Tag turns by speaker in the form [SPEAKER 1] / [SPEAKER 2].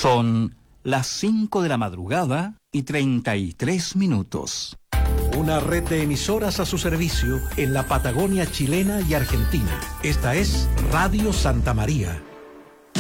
[SPEAKER 1] Son las 5 de la madrugada y 33 minutos.
[SPEAKER 2] Una red de emisoras a su servicio en la Patagonia chilena y argentina. Esta es Radio Santa María,